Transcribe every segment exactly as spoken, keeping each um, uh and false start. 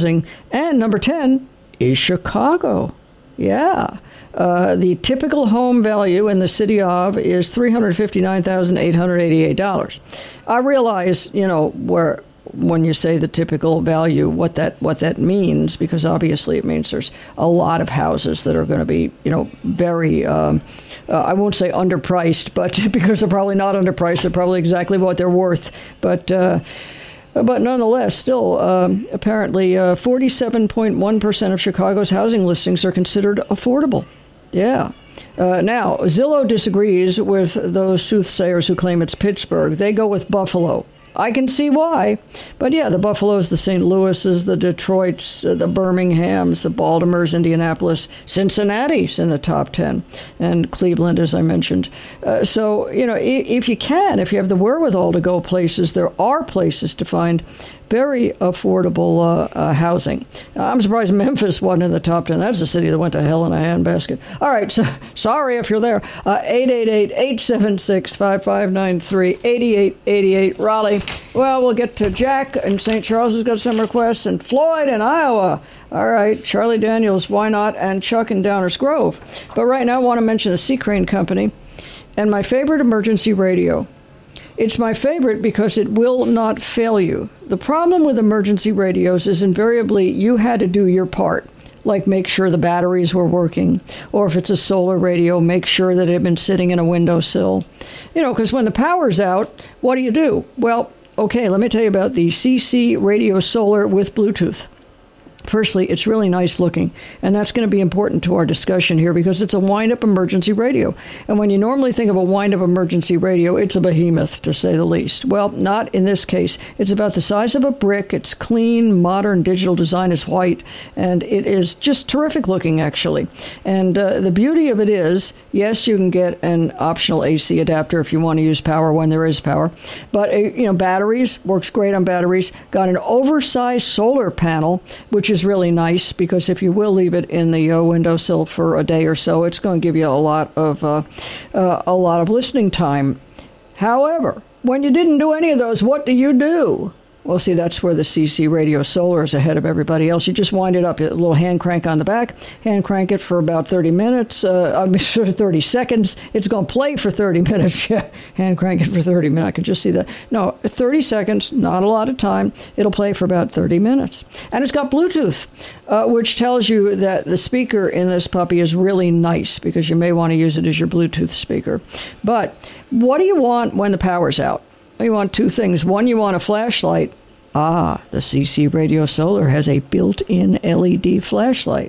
housing. And number ten is Chicago. Yeah. Uh, the typical home value in the city of is three hundred fifty-nine thousand eight hundred eighty-eight dollars. I realize, you know, where when you say the typical value, what that what that means, because obviously it means there's a lot of houses that are going to be, you know, very, um, uh, I won't say underpriced, but because they're probably not underpriced, they're probably exactly what they're worth. But uh, but nonetheless, still, um, apparently uh, forty-seven point one percent of Chicago's housing listings are considered affordable. Yeah. Uh, now, Zillow disagrees with those soothsayers who claim it's Pittsburgh. They go with Buffalo. I can see why. But yeah, the Buffaloes, the Saint Louises, the Detroits, uh, the Birminghams, the Baltimores, Indianapolis, Cincinnati's in the top ten, and Cleveland, as I mentioned. Uh, so, you know, if, if you can, if you have the wherewithal to go places, there are places to find very affordable uh, uh, housing. I'm surprised Memphis wasn't in the top ten. That's a city that went to hell in a handbasket. All right, so sorry if you're there. Uh, eight eight eight, eight seven six, five five nine three, eight eight eight eight, Raleigh. Well, we'll get to Jack in Saint Charles has got some requests, and Floyd in Iowa. All right, Charlie Daniels, why not, and Chuck in Downers Grove. But right now I want to mention the Sea Crane Company and my favorite emergency radio. It's my favorite because it will not fail you. The problem with emergency radios is invariably you had to do your part, like make sure the batteries were working, or if it's a solar radio, make sure that it had been sitting in a windowsill. You know, because when the power's out, what do you do? Well, okay, let me tell you about the C C Radio Solar with Bluetooth. Firstly, it's really nice looking, and that's going to be important to our discussion here because it's a wind-up emergency radio. And when you normally think of a wind-up emergency radio, it's a behemoth, to say the least. Well, not in this case. It's about the size of a brick. It's clean, modern, digital design is white, and it is just terrific looking, actually. And uh, the beauty of it is, yes, you can get an optional A C adapter if you want to use power when there is power. But, uh, you know, batteries, works great on batteries. Got an oversized solar panel, which is is really nice because if you will leave it in the uh, windowsill for a day or so, it's going to give you a lot of uh, uh, a lot of listening time. However, when you didn't do any of those, what do you do? Well, see, that's where the C C Radio Solar is ahead of everybody else. You just wind it up, a little hand crank on the back, hand crank it for about thirty minutes, uh, I mean, for thirty seconds. It's going to play for thirty minutes. Yeah, hand crank it for thirty minutes. I can just see that. No, thirty seconds, not a lot of time. It'll play for about thirty minutes. And it's got Bluetooth, uh, which tells you that the speaker in this puppy is really nice because you may want to use it as your Bluetooth speaker. But what do you want when the power's out? You want two things. One, you want a flashlight. Ah, the C C Radio Solar has a built-in L E D flashlight.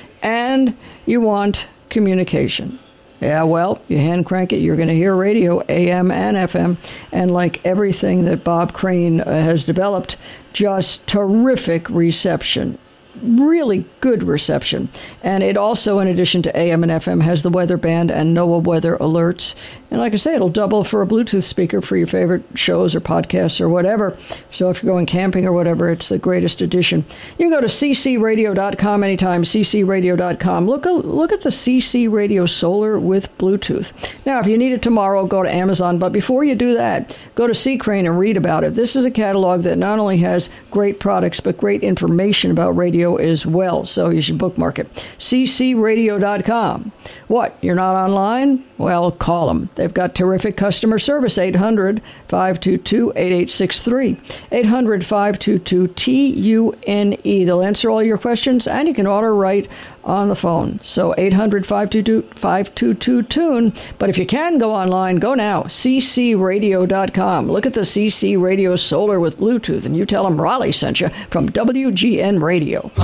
And you want communication. Yeah, well, you hand crank it, you're going to hear radio, A M and F M. And like everything that Bob Crane uh, has developed, just terrific reception. Really good reception. And it also, in addition to A M and F M, has the weather band and NOAA weather alerts. And like I say, it'll double for a Bluetooth speaker for your favorite shows or podcasts or whatever. So if you're going camping or whatever, it's the greatest addition. You can go to c c radio dot com anytime, c c radio dot com. Look, look at the C C Radio Solar with Bluetooth. Now, if you need it tomorrow, go to Amazon. But before you do that, go to Sea Crane and read about it. This is a catalog that not only has great products, but great information about radio as well, so you should bookmark it. c c radio dot com. What, you're not online? Well, call them. They've got terrific customer service, eight hundred, five two two, eight eight six three, eight hundred, five two two, T U N E. They'll answer all your questions, and you can order right on the phone. So eight hundred, five two two, five two two, tune. But if you can go online, go now, c c radio dot com. Look at the C C Radio Solar with Bluetooth, and you tell them Raleigh sent you from W G N Radio.